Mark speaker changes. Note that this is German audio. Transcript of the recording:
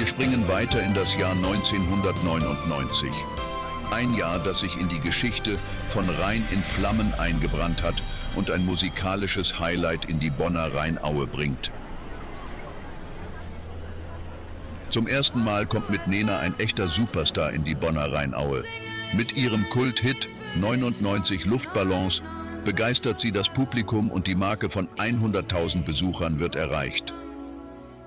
Speaker 1: springen weiter in das Jahr 1999. Ein Jahr, das sich in die Geschichte von Rhein in Flammen eingebrannt hat und ein musikalisches Highlight in die Bonner Rheinaue bringt. Zum ersten Mal kommt mit Nena ein echter Superstar in die Bonner Rheinaue. Mit ihrem Kulthit 99 Luftballons begeistert sie das Publikum und die Marke von 100.000 Besuchern wird erreicht.